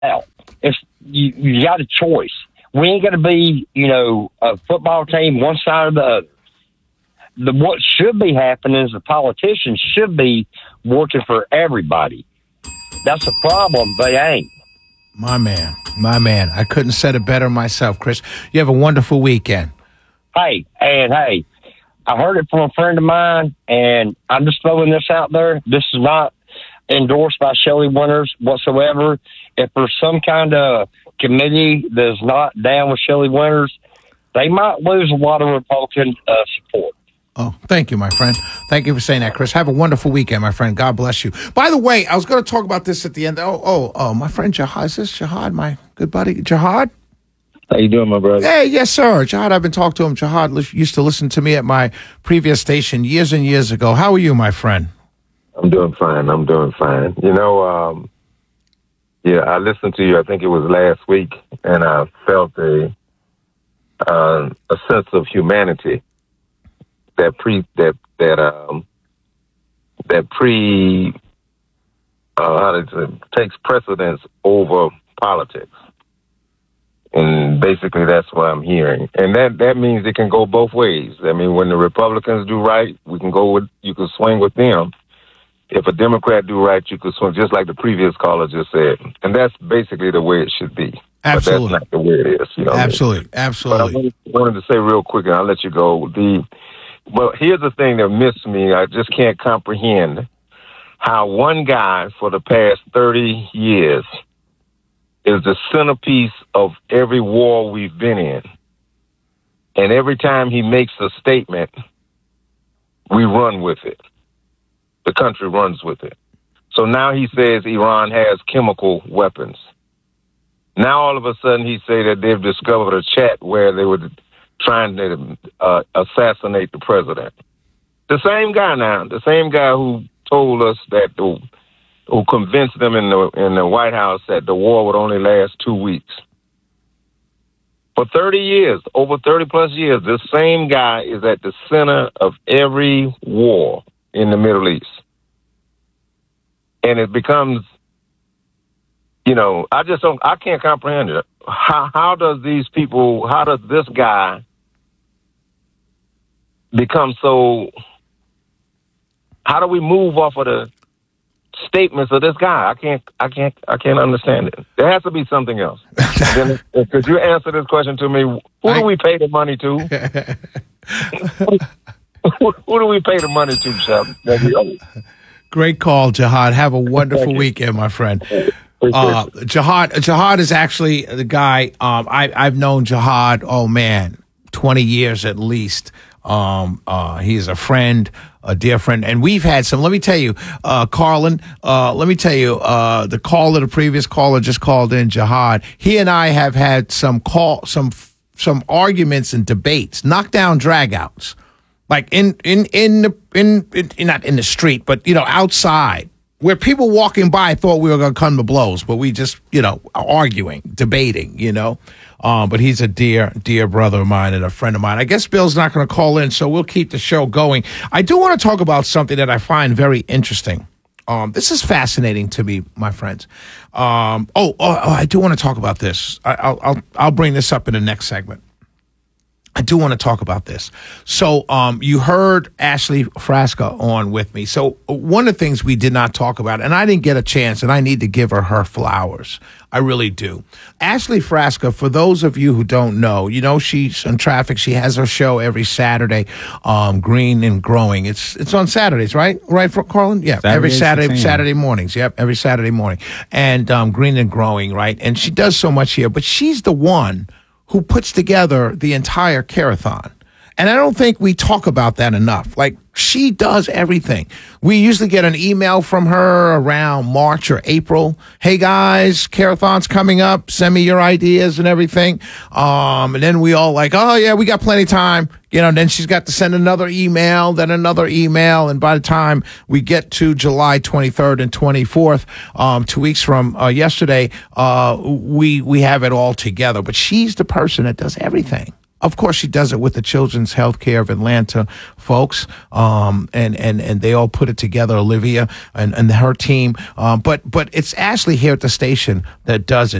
out. You got a choice. We ain't going to be, a football team one side or the other. What should be happening is the politicians should be working for everybody. That's the problem. They ain't. My man. I couldn't have said it better myself, Chris. You have a wonderful weekend. Hey, I heard it from a friend of mine, and I'm just throwing this out there. This is not endorsed by Shelley Winters whatsoever. If there's some kind of committee that's not down with Shelley Winters, they might lose a lot of Republican support. Oh, thank you, my friend. Thank you for saying that, Chris. Have a wonderful weekend, my friend. God bless you. By the way, I was going to talk about this at the end. My friend Jihad. Is this Jihad, my good buddy? Jihad? How you doing, my brother? Hey, yes, sir. Jihad, I've been talking to him. Jihad used to listen to me at my previous station years and years ago. How are you, my friend? I'm doing fine. I listened to you, I think it was last week, and I felt a sense of humanity that takes precedence over politics. And basically that's what I'm hearing. And that means it can go both ways. I mean, when the Republicans do right, you can swing with them. If a Democrat do right, you could swing, just like the previous caller just said. And that's basically the way it should be. Absolutely. But that's not the way it is. Absolutely. Absolutely. But I wanted to say real quick, and I'll let you go. But here's the thing that missed me. I just can't comprehend how one guy for the past 30 years is the centerpiece of every war we've been in. And every time he makes a statement, we run with it. The country runs with it. So now he says Iran has chemical weapons. Now all of a sudden he say that they've discovered a chat where they were trying to assassinate the president. The same guy who told us that, who convinced them in the White House that the war would only last 2 weeks. For 30 years, over 30 plus years, this same guy is at the center of every war in the Middle East. And it becomes, I can't comprehend it. How does this guy become so, how do we move off of the statements of this guy? I can't understand it. There has to be something else. Then, could you answer this question to me? Who do we pay the money to? Who do we pay the money to, Shelby? Great call, Jihad. Have a wonderful weekend, my friend. Jihad is actually the guy. I've known Jihad, 20 years at least. He's a friend, a dear friend, and we've had some. Let me tell you, Carlin. The previous caller just called in, Jihad. He and I have had some arguments and debates, knockdown dragouts, like in not in the street, but outside, where people walking by thought we were going to come to blows, but we just arguing, debating, But he's a dear brother of mine and a friend of mine. I guess Bill's not going to call in, so we'll keep the show going. I do want to talk about something that I find very interesting. This is fascinating to me, my friends. I do want to talk about this. I'll bring this up in the next segment. I do want to talk about this. So you heard Ashley Frasca on with me. So one of the things we did not talk about, and I didn't get a chance, and I need to give her flowers. I really do. Ashley Frasca, for those of you who don't know, she's on Traffic. She has her show every Saturday, Green and Growing. It's on Saturdays, right? Right, for Carlin? Yeah, every Saturday mornings. Yep, every Saturday morning. And Green and Growing, right? And she does so much here, but she's the one who puts together the entire Carathon. And I don't think we talk about that enough. Like, she does everything. We usually get an email from her around March or April. Hey, guys, Carathon's coming up. Send me your ideas and everything. And then we all like, oh, yeah, we got plenty of time. Then she's got to send another email, then another email. And by the time we get to July 23rd and 24th, 2 weeks from yesterday, we have it all together. But she's the person that does everything. Of course, she does it with the Children's Healthcare of Atlanta folks, and they all put it together, Olivia and her team. But it's Ashley here at the station that does it.